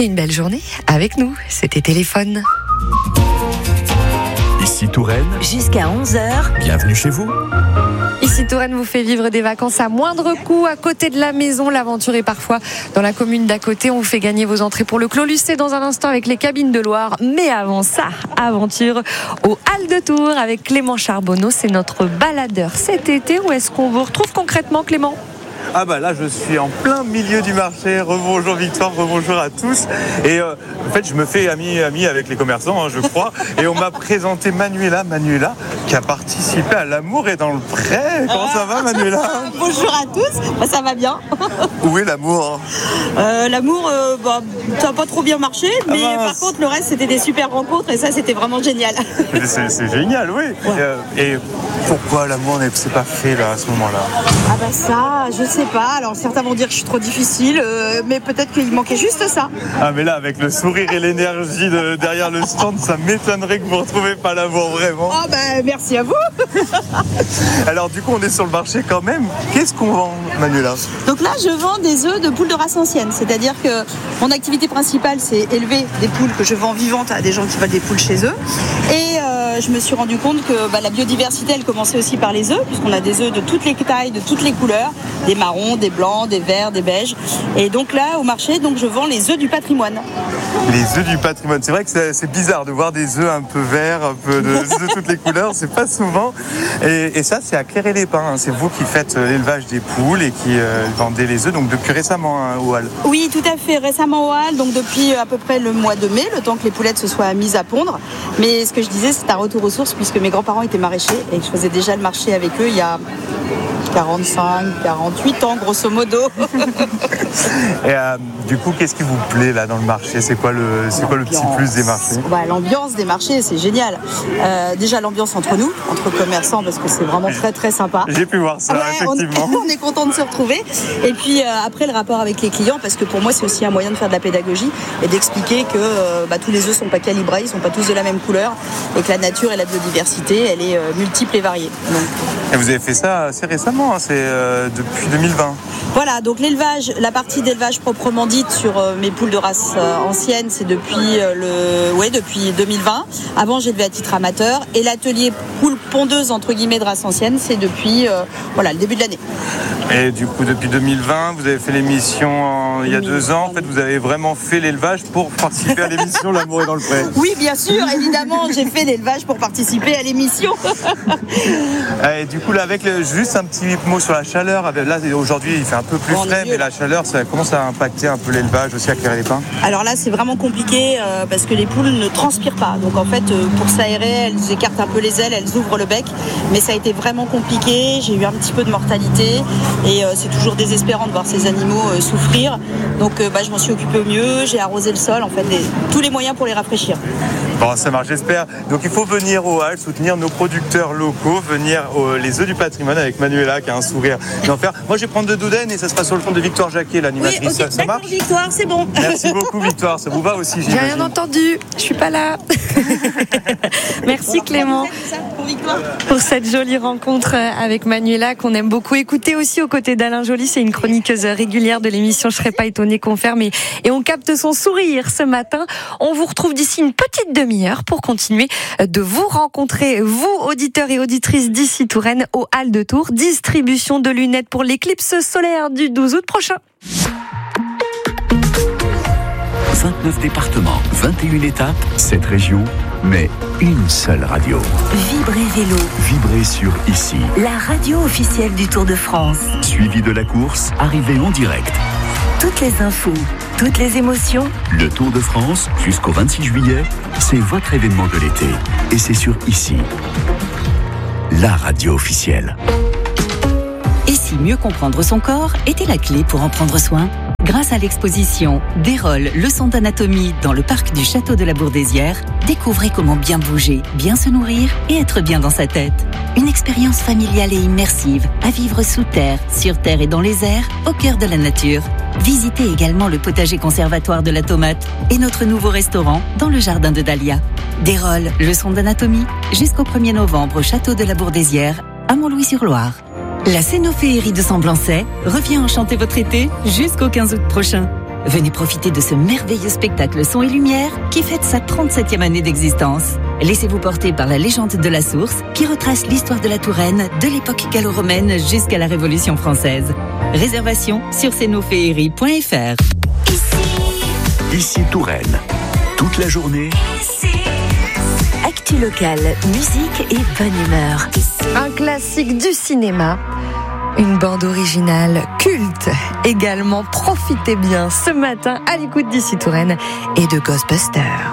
Et une belle journée avec nous. C'était Téléphone. Ici Touraine. Jusqu'à 11h. Bienvenue chez vous. Ici Touraine vous fait vivre des vacances à moindre coût, à côté de la maison. L'aventure est parfois dans la commune d'à côté. On vous fait gagner vos entrées pour le Clos Lucé dans un instant avec les cabines de Loire. Mais avant ça, aventure au Halles de Tours avec Clément Charbonneau. C'est notre baladeur cet été. Où est-ce qu'on vous retrouve concrètement, Clément ? Ah bah là je suis en plein milieu du marché. Rebonjour Victoire, rebonjour à tous. Et en fait je me fais ami avec les commerçants, je crois. Et on m'a présenté Manuela qui a participé à L'amour est dans le pré. Comment ça va Manuela ? Bonjour à tous, ça va bien. Où est l'amour ? L'amour, ça n'a pas trop bien marché, mais par contre le reste c'était des super rencontres et ça c'était vraiment génial. C'est génial, oui. Ouais. Et pourquoi l'amour ne s'est pas fait là à ce moment-là ? Ah bah ça, je sais pas. Alors certains vont dire que je suis trop difficile, mais peut-être qu'il manquait juste ça. Ah mais là avec le sourire et l'énergie derrière le stand, ça m'étonnerait que vous ne retrouviez pas l'amour vraiment. Ah bah merci à vous. Alors du coup on est sur le marché quand même. Qu'est-ce qu'on vend Manuela ? Donc là je vends des œufs de poules de race ancienne. C'est-à-dire que mon activité principale c'est élever des poules que je vends vivantes à des gens qui veulent des poules chez eux. Et je me suis rendu compte que la biodiversité elle commençait aussi par les œufs, puisqu'on a des œufs de toutes les tailles, de toutes les couleurs, des marrons, des blancs, des verts, des beiges. Et donc là au marché je vends les œufs du patrimoine. Les œufs du patrimoine, c'est vrai que c'est bizarre de voir des œufs un peu verts, un peu de toutes les couleurs, c'est pas souvent. Et ça c'est à Cléré-les-Pins, c'est vous qui faites l'élevage des poules et qui vendez les œufs, donc depuis récemment au Halles. Oui tout à fait, récemment au Halles, donc depuis à peu près le mois de mai, le temps que les poulettes se soient mises à pondre. Mais ce que je disais c'est un retour aux sources puisque mes grands-parents étaient maraîchers et que je faisais déjà le marché avec eux il y a 45, 48 ans grosso modo. Et du coup, qu'est-ce qui vous plaît là dans le marché ? C'est quoi le petit plus des marchés ? L'ambiance des marchés, c'est génial. Déjà l'ambiance entre nous, entre commerçants, parce que c'est vraiment très très sympa. J'ai pu voir ça, effectivement. On est content de se retrouver. Et puis après le rapport avec les clients, parce que pour moi c'est aussi un moyen de faire de la pédagogie et d'expliquer que tous les œufs sont pas calibrés, ils sont pas tous de la même couleur et que la nature et la biodiversité, elle est multiple et variée. Donc. Et vous avez fait ça assez récemment, c'est depuis 2020. Voilà, donc l'élevage, la partie d'élevage proprement dite sur mes poules de race ancienne, c'est depuis 2020. Avant, j'ai élevé à titre amateur. Et l'atelier poule pondeuse, entre guillemets, de race ancienne, c'est depuis le début de l'année. Et du coup, depuis 2020, vous avez fait l'émission il y a 2 ans. En fait, vous avez vraiment fait l'élevage pour participer à l'émission L'amour est dans le pré. Oui, bien sûr, évidemment, j'ai fait l'élevage pour participer à l'émission. Et du coup, là, avec juste un petit mot sur la chaleur. Là, aujourd'hui, il fait un peu plus frais, mais la chaleur, ça commence à impacter un peu l'élevage aussi à Cléré-les-Pins. Alors là, c'est vraiment compliqué parce que les poules ne transpirent pas. Donc en fait, pour s'aérer, elles écartent un peu les ailes, elles ouvrent le bec. Mais ça a été vraiment compliqué. J'ai eu un petit peu de mortalité et c'est toujours désespérant de voir ces animaux souffrir. Donc je m'en suis occupée au mieux. J'ai arrosé le sol, en fait, tous les moyens pour les rafraîchir. Bon, ça marche, j'espère. Donc il faut venir au Halles, soutenir nos producteurs locaux, venir les œufs du patrimoine avec Manuela qui a un sourire d'enfer. Moi, je vais prendre de Doudaine et ça sera sur le fond de Victoire Jacquet, l'animatrice. Oui, okay, ça marche ? Victoire, c'est bon. Merci beaucoup, Victoire. Ça vous va aussi, J'ai rien entendu. Je suis pas là. Merci Clément pour cette jolie rencontre avec Manuela qu'on aime beaucoup écouter aussi aux côtés d'Alain Joly. C'est une chroniqueuse régulière de l'émission Je serais pas étonnée qu'on ferme et on capte son sourire ce matin. On vous retrouve d'ici une petite demi-heure pour continuer de vous rencontrer, vous auditeurs et auditrices d'ici Touraine au Halles de Tours. Distribution de lunettes pour l'éclipse solaire du 12 août prochain. 29 départements, 21 étapes, 7 régions, mais une seule radio. Vibrez Vélo. Vibrez sur Ici. La radio officielle du Tour de France. Suivi de la course, arrivée en direct. Toutes les infos, toutes les émotions. Le Tour de France, jusqu'au 26 juillet, c'est votre événement de l'été. Et c'est sur Ici. La radio officielle. Et si mieux comprendre son corps était la clé pour en prendre soin ? Grâce à l'exposition Dérol, leçon d'anatomie dans le parc du Château de la Bourdesière, découvrez comment bien bouger, bien se nourrir et être bien dans sa tête. Une expérience familiale et immersive à vivre sous terre, sur terre et dans les airs, au cœur de la nature. Visitez également le potager conservatoire de la tomate et notre nouveau restaurant dans le jardin de Dahlia. Dérol, leçon d'anatomie, jusqu'au 1er novembre au Château de la Bourdesière, à Montlouis-sur-Loire. La Cénophéerie de Semblançay revient enchanter votre été jusqu'au 15 août prochain. Venez profiter de ce merveilleux spectacle son et lumière qui fête sa 37e année d'existence. Laissez-vous porter par la légende de la source qui retrace l'histoire de la Touraine de l'époque gallo-romaine jusqu'à la Révolution française. Réservation sur cnofeerie.fr. Ici Touraine. Toute la journée. Actu locale, musique et bonne humeur. Un classique du cinéma. Une bande originale culte également. Profitez bien ce matin à l'écoute d'Ici Touraine et de Ghostbusters.